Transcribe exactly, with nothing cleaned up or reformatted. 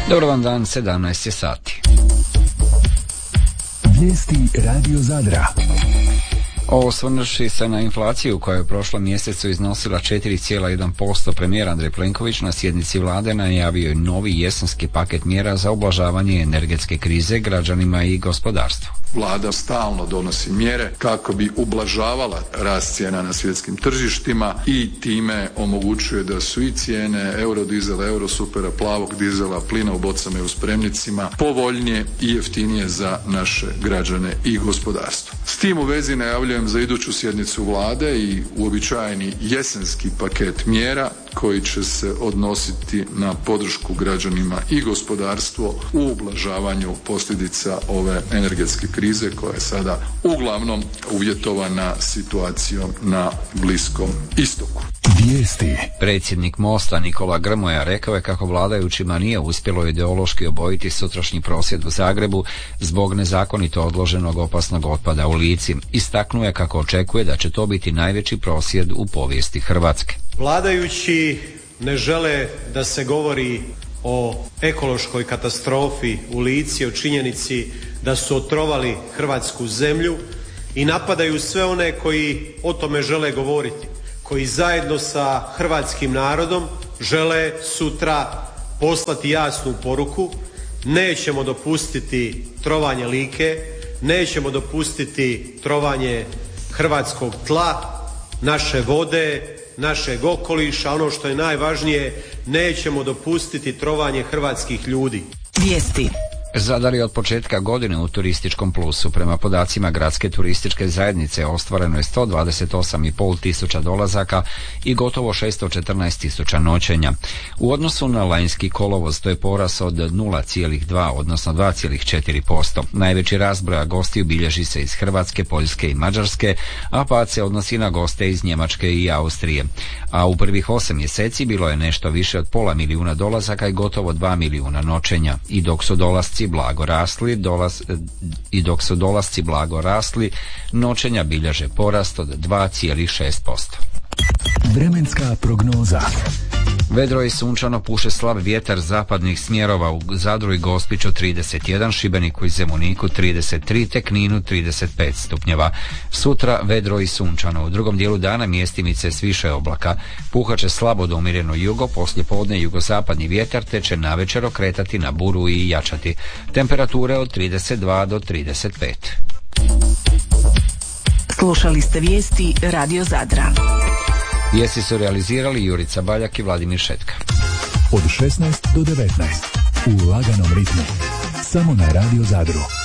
Dobar vam dan, sedamnaest je sati. Vijesti Radio Zadra. Osvrnuši se na inflaciju koja je u prošlom mjesecu iznosila četiri zarez jedan posto, premijer Andrej Plenković na sjednici vlade najavio je novi jesenski paket mjera za ublažavanje energetske krize građanima i gospodarstvu. Vlada stalno donosi mjere kako bi ublažavala rast cijena na svjetskim tržištima i time omogućuje da su i cijene eurodizela, eurosupera, plavog dizela, plina u bocama i u spremnicima povoljnije i jeftinije za naše građane i gospodarstvo. S tim u vezi najavljujem za iduću sjednicu vlade i uobičajeni jesenski paket mjera koji će se odnositi na podršku građanima i gospodarstvo u ublažavanju posljedica ove energetske krize koja je sada uglavnom uvjetovana situacijom na Bliskom istoku. Vijesti. Predsjednik Mosta Nikola Grmoja rekao je kako vladajućima nije uspjelo ideološki obojiti sutrašnji prosvjed u Zagrebu zbog nezakonito odloženog opasnog otpada u Lici. Istaknuo je kako očekuje da će to biti najveći prosvjed u povijesti Hrvatske. Vladajući ne žele da se govori o ekološkoj katastrofi u Lici, o činjenici da su otrovali hrvatsku zemlju i napadaju sve one koji o tome žele govoriti, koji zajedno sa hrvatskim narodom žele sutra poslati jasnu poruku: nećemo dopustiti trovanje Like, nećemo dopustiti trovanje hrvatskog tla, naše vode, našeg okoliša, ono što je najvažnije, nećemo dopustiti trovanje hrvatskih ljudi. Vijesti. Zadar je od početka godine u turističkom plusu. Prema podacima gradske turističke zajednice ostvareno je sto dvadeset osam i pol tisuća dolazaka i gotovo šesto četrnaest tisuća noćenja. U odnosu na lanjski kolovoz to je porast od nula zarez dva, odnosno dva zarez četiri posto. Najveći rast broja gostiju bilježi se iz Hrvatske, Poljske i Mađarske, a pad se odnosi na goste iz Njemačke i Austrije. A u prvih osam mjeseci bilo je nešto više od pola milijuna dolazaka i gotovo dva milijuna noćenja. I dok su dolasci blago rasli, dolaz, i dok su dolasci blago rasli, noćenja bilježe porast od dva zarez šest posto. Vremenska prognoza. Vedro i sunčano, puše slab vjetar zapadnih smjerova, u Zadru i Gospiću trideset jedan, Šibeniku i Zemuniku trideset tri, te Kninu trideset pet stupnjeva. Sutra vedro i sunčano, u drugom dijelu dana mjestimice s više oblaka. Puhat će slabo do umjereno jugo, poslije podne jugozapadni vjetar, te će navečer okretati na buru i jačati. Temperature od trideset dva do trideset pet. Slušali ste vijesti Radio Zadra. Vijesti su realizirali Jurica Baljak i Vladimir Šetka. Od šesnaest do devetnaest u laganom ritmu. Samo na Radio Zadru.